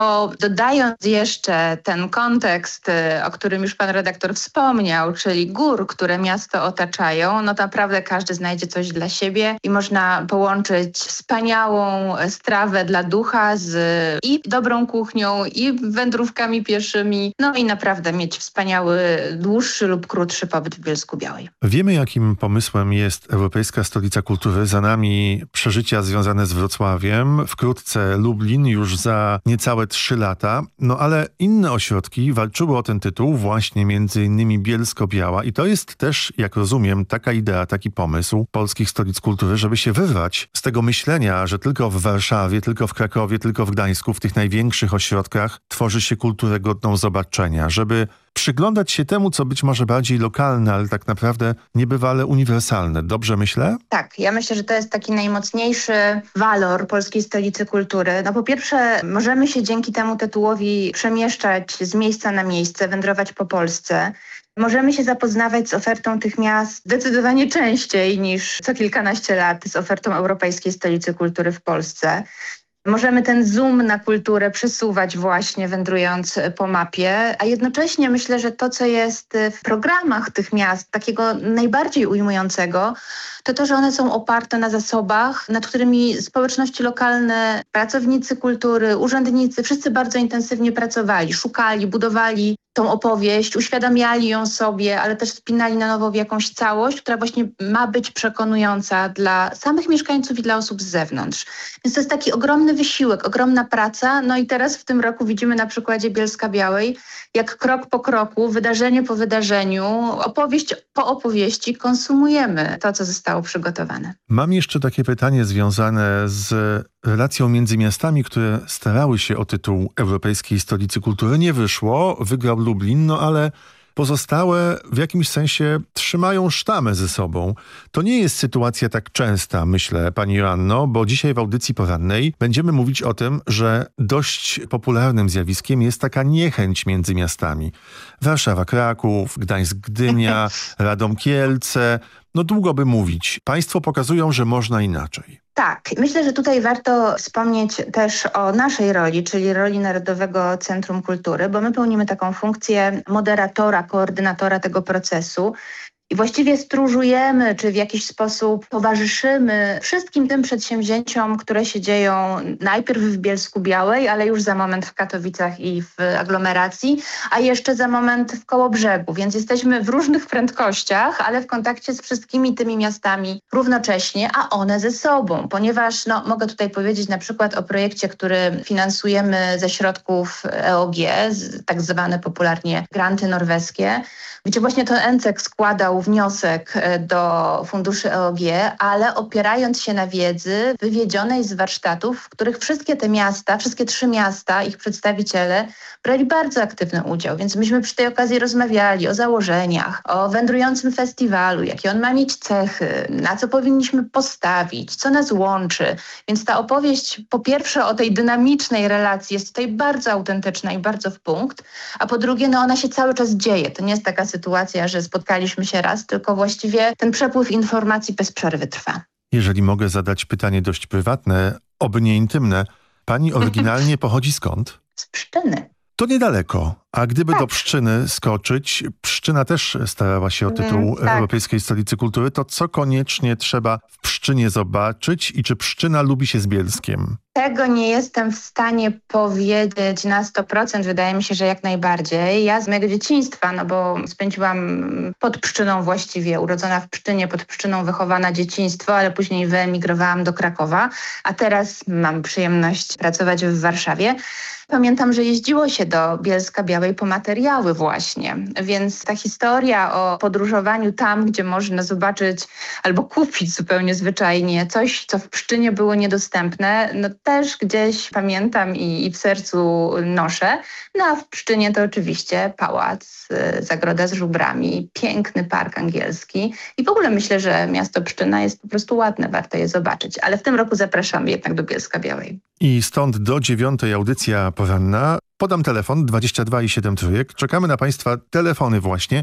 Bo dodając jeszcze ten kontekst, o którym już pan redaktor wspomniał, czyli gór, które miasto otaczają, no to naprawdę każdy znajdzie coś dla siebie i można połączyć wspaniałą strawę dla ducha z i dobrą kuchnią, i wędrówkami pieszymi, no i naprawdę mieć wspaniały, dłuższy lub krótszy pobyt w Bielsku-Białej. Wiemy, jakim pomysłem jest Europejska Stolica Kultury. Za nami przeżycia związane z Wrocławiem, wkrótce Lublin, już za niecałe 3 lata. No ale inne ośrodki walczyły o ten tytuł, właśnie między innymi Bielsko-Biała. I to jest też, jak rozumiem, taka idea, taki pomysł polskich stolic kultury, żeby się wyrwać z tego myślenia, że tylko w Warszawie, tylko w Krakowie, tylko w Gdańsku, w tych największych ośrodkach tworzy się kulturę godną zobaczenia, żeby przyglądać się temu, co być może bardziej lokalne, ale tak naprawdę niebywale uniwersalne. Dobrze myślę? Tak, ja myślę, że to jest taki najmocniejszy walor Polskiej Stolicy Kultury. No po pierwsze, możemy się dzięki temu tytułowi przemieszczać z miejsca na miejsce, wędrować po Polsce. Możemy się zapoznawać z ofertą tych miast zdecydowanie częściej niż co kilkanaście lat z ofertą Europejskiej Stolicy Kultury w Polsce. Możemy ten zoom na kulturę przesuwać właśnie wędrując po mapie, a jednocześnie myślę, że to, co jest w programach tych miast, takiego najbardziej ujmującego, to to, że one są oparte na zasobach, nad którymi społeczności lokalne, pracownicy kultury, urzędnicy, wszyscy bardzo intensywnie pracowali, szukali, budowali tą opowieść, uświadamiali ją sobie, ale też spinali na nowo w jakąś całość, która właśnie ma być przekonująca dla samych mieszkańców i dla osób z zewnątrz. Więc to jest taki ogromny wysiłek, ogromna praca. No i teraz w tym roku widzimy na przykładzie Bielska-Białej, jak krok po kroku, wydarzenie po wydarzeniu, opowieść po opowieści konsumujemy to, co zostało przygotowane. Mam jeszcze takie pytanie związane z relacją między miastami, które starały się o tytuł Europejskiej Stolicy Kultury. Nie wyszło, wygrał Lublin, no ale pozostałe w jakimś sensie trzymają sztamę ze sobą. To nie jest sytuacja tak częsta, myślę, pani Joanno, bo dzisiaj w audycji porannej będziemy mówić o tym, że dość popularnym zjawiskiem jest taka niechęć między miastami. Warszawa, Kraków, Gdańsk, Gdynia, Radom, Kielce. No długo by mówić. Państwo pokazują, że można inaczej. Tak, myślę, że tutaj warto wspomnieć też o naszej roli, czyli roli Narodowego Centrum Kultury, bo my pełnimy taką funkcję moderatora, koordynatora tego procesu. I właściwie stróżujemy, czy w jakiś sposób towarzyszymy wszystkim tym przedsięwzięciom, które się dzieją najpierw w Bielsku-Białej, ale już za moment w Katowicach i w aglomeracji, a jeszcze za moment w Kołobrzegu. Więc jesteśmy w różnych prędkościach, ale w kontakcie z wszystkimi tymi miastami równocześnie, a one ze sobą. Ponieważ mogę tutaj powiedzieć na przykład o projekcie, który finansujemy ze środków EOG, tak zwane popularnie granty norweskie, gdzie właśnie to NCEK składał wniosek do funduszy EOG, ale opierając się na wiedzy wywiedzionej z warsztatów, w których wszystkie te miasta, wszystkie 3 miasta, ich przedstawiciele brali bardzo aktywny udział. Więc myśmy przy tej okazji rozmawiali o założeniach, o wędrującym festiwalu, jakie on ma mieć cechy, na co powinniśmy postawić, co nas łączy. Więc ta opowieść po pierwsze o tej dynamicznej relacji jest tutaj bardzo autentyczna i bardzo w punkt, a po drugie ona się cały czas dzieje. To nie jest taka sytuacja, że spotkaliśmy się raz, tylko właściwie ten przepływ informacji bez przerwy trwa. Jeżeli mogę zadać pytanie dość prywatne, oby nie intymne, pani oryginalnie pochodzi skąd? Z Pszczyny. To niedaleko. A gdyby do Pszczyny skoczyć, Pszczyna też starała się o tytuł Europejskiej Stolicy Kultury, to co koniecznie trzeba w Pszczynie zobaczyć i czy Pszczyna lubi się z Bielskiem? Tego nie jestem w stanie powiedzieć na 100%. Wydaje mi się, że jak najbardziej. Ja z mojego dzieciństwa, bo spędziłam pod Pszczyną właściwie, urodzona w Pszczynie, pod Pszczyną wychowana dzieciństwo, ale później wyemigrowałam do Krakowa, a teraz mam przyjemność pracować w Warszawie. Pamiętam, że jeździło się do Bielska-Białej po materiały właśnie, więc ta historia o podróżowaniu tam, gdzie można zobaczyć albo kupić zupełnie zwyczajnie coś, co w Pszczynie było niedostępne, też gdzieś pamiętam i w sercu noszę. A w Pszczynie to oczywiście pałac, zagroda z żubrami, piękny park angielski i w ogóle myślę, że miasto Pszczyna jest po prostu ładne, warto je zobaczyć, ale w tym roku zapraszam jednak do Bielska-Białej. I stąd do 9 audycja poranna. Podam telefon 22 i 7 trójek. Czekamy na państwa telefony właśnie.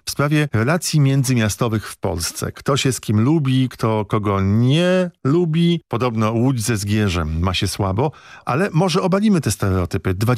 w sprawie relacji międzymiastowych w Polsce. Kto się z kim lubi, kto kogo nie lubi. Podobno Łódź ze Zgierzem ma się słabo, ale może obalimy te stereotypy.